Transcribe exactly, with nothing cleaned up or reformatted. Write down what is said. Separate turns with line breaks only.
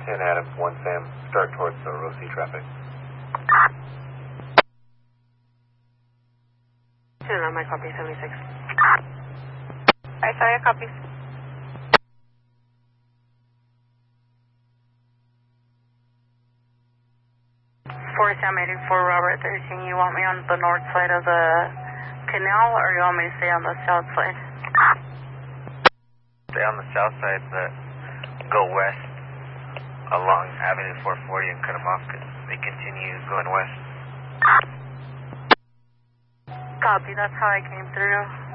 ten Adams, one Sam, start towards the Rossi traffic.
two nine, my copy, seventy-six.
I saw your copies.
four Sam eighty-four, Robert thirteen, you want me on the north side of the canal, or you want me to stay on the south side?
Stay on the south side, but go west along Avenue four forty and cut them off because they continue going west.
Copy, that's how I came through.